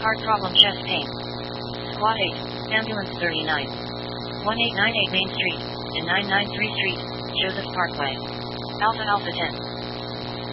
Heart problem, chest pain. Squad 8, ambulance 39. 1898 Main Street, and 993 Street, Joseph Parkway. Alpha Alpha 10.